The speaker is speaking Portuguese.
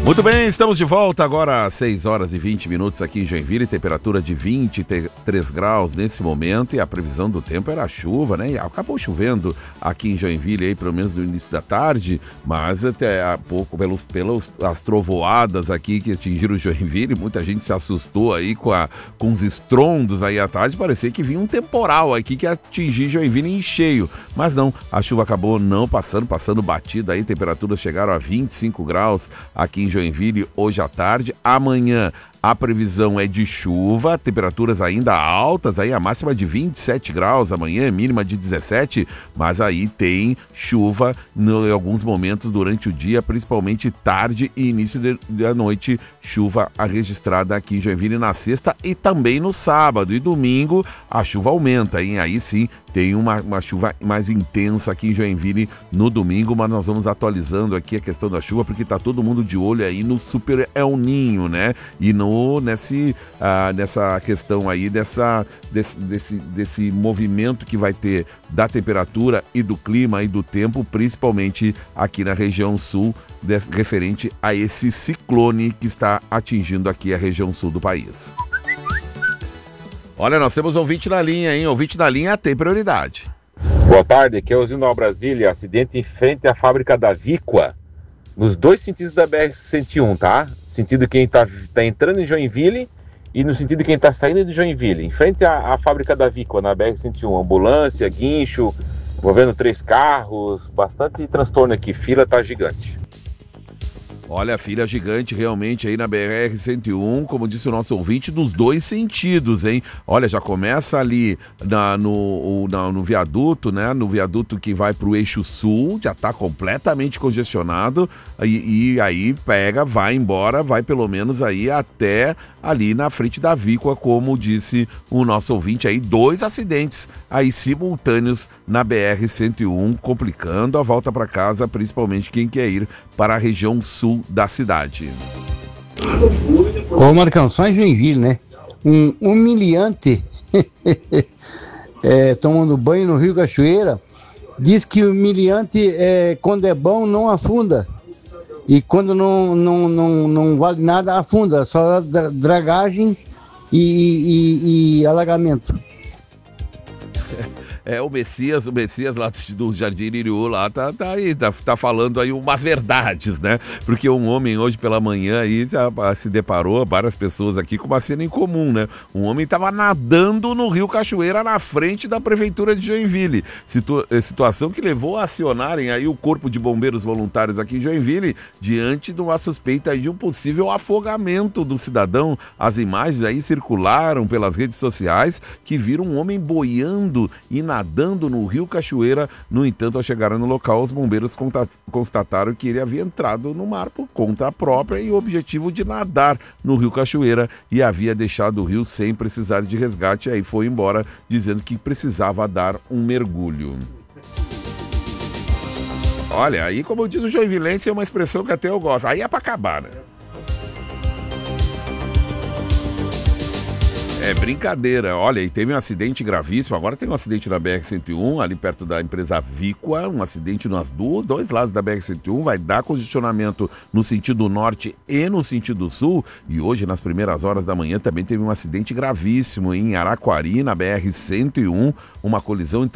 Muito bem, estamos de volta agora às 6 horas e 20 minutos aqui em Joinville, temperatura de 23 graus nesse momento, e a previsão do tempo era chuva, né? E acabou chovendo aqui em Joinville aí, pelo menos no início da tarde, mas até há pouco pelas trovoadas aqui que atingiram Joinville, muita gente se assustou aí com os estrondos aí à tarde, parecia que vinha um temporal aqui que atingiu Joinville em cheio, mas não, a chuva acabou não passando batida aí, temperaturas chegaram a 25 graus aqui em Joinville hoje à tarde. Amanhã a previsão é de chuva, temperaturas ainda altas, aí a máxima de 27 graus amanhã, mínima de 17, mas aí tem chuva em alguns momentos durante o dia, principalmente tarde e início da noite, chuva registrada aqui em Joinville na sexta e também no sábado. E domingo a chuva aumenta, hein? Aí sim tem uma chuva mais intensa aqui em Joinville no domingo, mas nós vamos atualizando aqui a questão da chuva, porque tá todo mundo de olho aí no Super El Niño, né? E nessa questão aí, desse movimento que vai ter da temperatura e do clima e do tempo, principalmente aqui na região sul, referente a esse ciclone que está atingindo aqui a região sul do país. Olha, nós temos ouvinte na linha, hein? Ouvinte na linha tem prioridade. Boa tarde, aqui é o Zinal Brasília, acidente em frente à fábrica da Víqua, nos dois sentidos da BR-101, tá? Sentido quem tá entrando em Joinville e no sentido quem tá saindo de Joinville, em frente à fábrica da Víqua, na BR-101, ambulância, guincho, envolvendo 3 carros, bastante transtorno aqui, fila tá gigante. Olha, fila gigante realmente aí na BR-101, como disse o nosso ouvinte, nos dois sentidos, hein? Olha, já começa ali no viaduto, né? No viaduto que vai pro eixo sul, já tá completamente congestionado e aí vai embora, vai pelo menos aí até ali na frente da Víqua, como disse o nosso ouvinte aí, 2 acidentes aí simultâneos na BR-101, complicando a volta para casa, principalmente quem quer ir para a região sul da cidade. Ô Marcão, só em Joinville, né? Um humilhante tomando banho no Rio Cachoeira diz que o humilhante quando é bom não afunda e quando não vale nada afunda, só dá dragagem e alagamento. O Messias lá do Jardim Iriú lá tá falando aí umas verdades, né? Porque um homem hoje pela manhã aí já se deparou, várias pessoas aqui, com uma cena incomum, né? Um homem tava nadando no Rio Cachoeira na frente da prefeitura de Joinville. Situação que levou a acionarem aí o Corpo de Bombeiros Voluntários aqui em Joinville, diante de uma suspeita aí de um possível afogamento do cidadão. As imagens aí circularam pelas redes sociais que viram um homem boiando e nadando no Rio Cachoeira. No entanto, ao chegar no local, os bombeiros constataram que ele havia entrado no mar por conta própria e o objetivo de nadar no Rio Cachoeira e havia deixado o rio sem precisar de resgate. Aí foi embora dizendo que precisava dar um mergulho. Olha, aí como diz o joinvilense, é uma expressão que até eu gosto. Aí é pra acabar, né? É brincadeira, olha, e teve um acidente gravíssimo, agora tem um acidente na BR-101, ali perto da empresa Víqua, um acidente nos dois lados da BR-101, vai dar congestionamento no sentido norte e no sentido sul, e hoje, nas primeiras horas da manhã, também teve um acidente gravíssimo em Araquari, na BR-101, uma colisão entre